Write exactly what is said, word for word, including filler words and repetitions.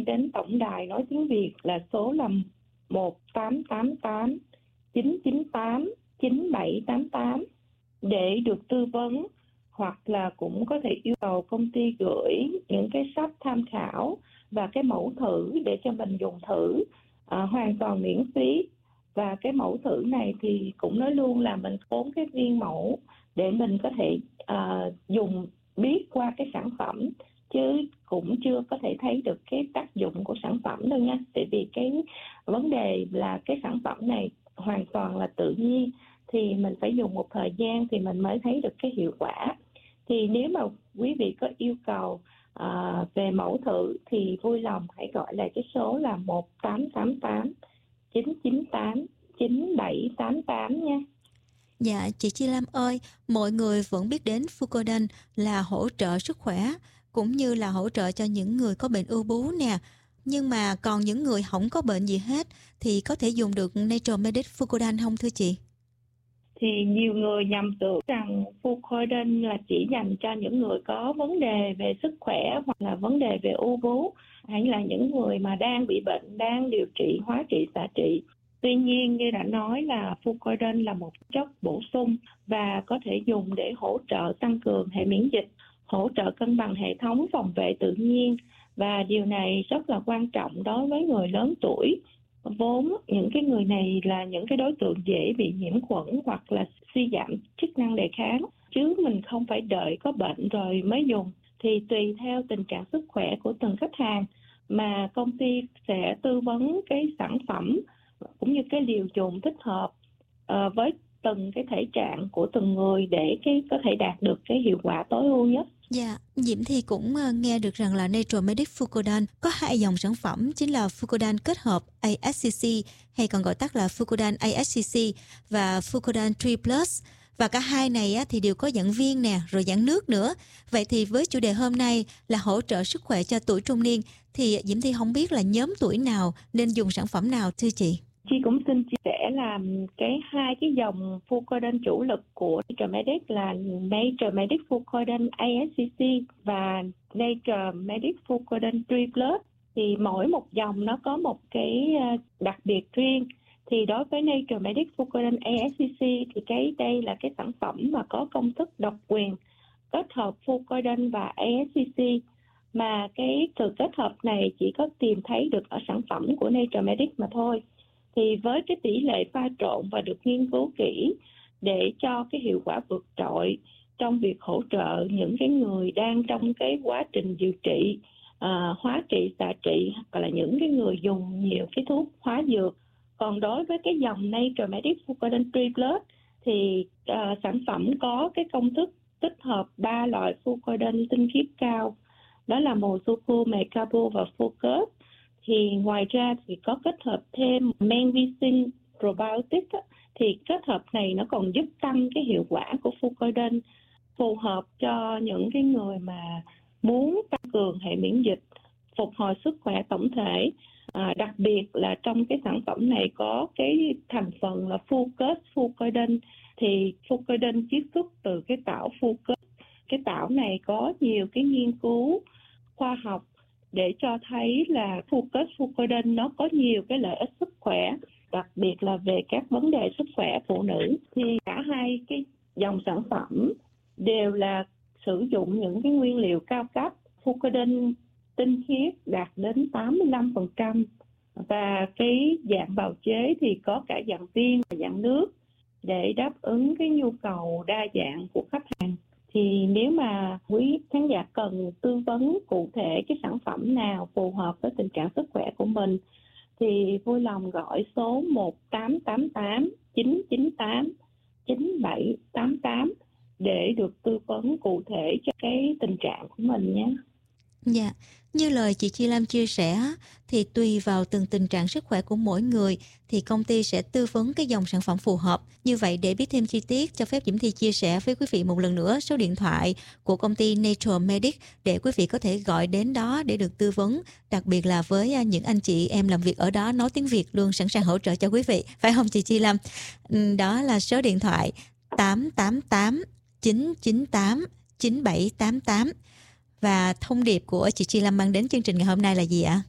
ngay đến tổng đài nói tiếng Việt là số là một tám tám tám chín chín tám chín bảy tám tám để được tư vấn, hoặc là cũng có thể yêu cầu công ty gửi những cái sách tham khảo và cái mẫu thử để cho mình dùng thử à, hoàn toàn miễn phí. Và cái mẫu thử này thì cũng nói luôn là mình bốn cái viên mẫu để mình có thể à, dùng biết qua cái sản phẩm, chứ cũng chưa có thể thấy được cái tác dụng của sản phẩm đâu nha. Tại vì cái vấn đề là cái sản phẩm này hoàn toàn là tự nhiên, thì mình phải dùng một thời gian thì mình mới thấy được cái hiệu quả. Thì nếu mà quý vị có yêu cầu à, về mẫu thử thì vui lòng hãy gọi lại cái số là một tám tám tám chín chín tám chín bảy tám tám nha. Dạ, chị Chi Lam ơi, mọi người vẫn biết đến Fucodan là hỗ trợ sức khỏe, cũng như là hỗ trợ cho những người có bệnh ưu bú nè. Nhưng mà còn những người không có bệnh gì hết thì có thể dùng được Naturemedic Fucodan không thưa chị? Thì nhiều người nhầm tưởng rằng Fucodan là chỉ dành cho những người có vấn đề về sức khỏe hoặc là vấn đề về ưu bú, hay là những người mà đang bị bệnh, đang điều trị, hóa trị, xạ trị. Tuy nhiên, như đã nói là Fucodan là một chất bổ sung và có thể dùng để hỗ trợ tăng cường hệ miễn dịch, hỗ trợ cân bằng hệ thống phòng vệ tự nhiên. Và điều này rất là quan trọng đối với người lớn tuổi. Vốn những cái người này là những cái đối tượng dễ bị nhiễm khuẩn hoặc là suy giảm chức năng đề kháng, chứ mình không phải đợi có bệnh rồi mới dùng. Thì tùy theo tình trạng sức khỏe của từng khách hàng mà công ty sẽ tư vấn cái sản phẩm cũng như cái liều dùng thích hợp uh, với từng cái thể trạng của từng người để cái có thể đạt được cái hiệu quả tối ưu nhất. Dạ, Diễm thì cũng uh, nghe được rằng là Naturemedic Fucodan có hai dòng sản phẩm, chính là Fucodan kết hợp a ét xê xê hay còn gọi tắt là Fucodan a ét xê xê và Fucodan ba Plus. Và cả hai này á, thì đều có dạng viên nè, rồi dạng nước nữa. Vậy thì với chủ đề hôm nay là hỗ trợ sức khỏe cho tuổi trung niên, thì Diễm Thi không biết là nhóm tuổi nào nên dùng sản phẩm nào thưa chị? Chị cũng xin chia sẻ là cái hai cái dòng Fucodan chủ lực của Naturemedic là Naturemedic Fucodan a ét xê xê và Naturemedic Fucodan ba Plus. Thì mỗi một dòng nó có một cái đặc biệt riêng. Thì đối với Naturemedic Fucodan a ét xê xê thì cái đây là cái sản phẩm mà có công thức độc quyền kết hợp Fucodan và a ét xê xê, mà cái sự kết hợp này chỉ có tìm thấy được ở sản phẩm của Naturemedic mà thôi. Thì với cái tỷ lệ pha trộn và được nghiên cứu kỹ để cho cái hiệu quả vượt trội trong việc hỗ trợ những cái người đang trong cái quá trình điều trị, à, hóa trị, xạ trị, hoặc là những cái người dùng nhiều cái thuốc hóa dược. Còn đối với cái dòng Naturemedic Fucodan ba Plus thì uh, sản phẩm có cái công thức tích hợp ba loại Fucodan tinh khiết cao, đó là Mosuku, Mecabu và Focus. Thì ngoài ra thì có kết hợp thêm men vi sinh probiotic á, thì kết hợp này nó còn giúp tăng cái hiệu quả của Fucodan, phù hợp cho những cái người mà muốn tăng cường hệ miễn dịch, phục hồi sức khỏe tổng thể. À, đặc biệt là trong cái sản phẩm này có cái thành phần là Focus Fucodan, thì Fucodan chiết xuất từ cái tảo Focus. Cái tảo này có nhiều cái nghiên cứu khoa học để cho thấy là Focus Fucodan nó có nhiều cái lợi ích sức khỏe, đặc biệt là về các vấn đề sức khỏe phụ nữ. Thì cả hai cái dòng sản phẩm đều là sử dụng những cái nguyên liệu cao cấp. Fucodan tinh khiết đạt đến tám mươi lăm phần trăm và cái dạng bào chế thì có cả dạng viên và dạng nước để đáp ứng cái nhu cầu đa dạng của khách hàng. Thì nếu mà quý khán giả cần tư vấn cụ thể cái sản phẩm nào phù hợp với tình trạng sức khỏe của mình thì vui lòng gọi số một tám tám tám chín chín tám chín bảy tám tám để được tư vấn cụ thể cho cái tình trạng của mình nhé. Dạ, như lời chị Chi Lam chia sẻ thì tùy vào từng tình trạng sức khỏe của mỗi người thì công ty sẽ tư vấn cái dòng sản phẩm phù hợp. Như vậy để biết thêm chi tiết, cho phép Diễm Thi chia sẻ với quý vị một lần nữa số điện thoại của công ty Naturemedic để quý vị có thể gọi đến đó để được tư vấn, đặc biệt là với những anh chị em làm việc ở đó nói tiếng Việt luôn sẵn sàng hỗ trợ cho quý vị. Phải không chị Chi Lam? Đó là số điện thoại tám tám tám chín chín tám chín bảy tám tám. Và thông điệp của chị Chi Lam mang đến chương trình ngày hôm nay là gì ạ?